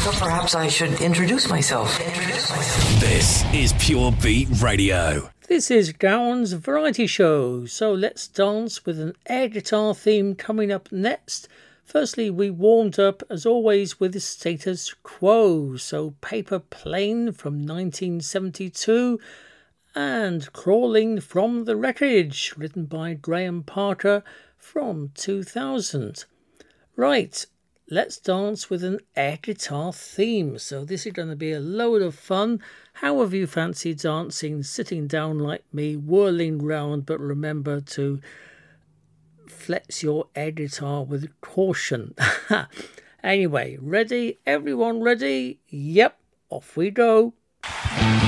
So perhaps I should introduce myself. This is Pure Beat Radio. This is Gowan's Variety Show, so let's dance with an air guitar theme coming up next. Firstly, we warmed up, as always, with Status Quo, so Paper Plane from 1972 and Crawling from the Wreckage, written by Graham Parker from 2000. Right, let's dance with an air guitar theme, so this is going to be a load of fun. However you fancy dancing, sitting down like me, whirling round, but remember to flex your air guitar with caution. Anyway, ready? Everyone ready? Yep, off we go.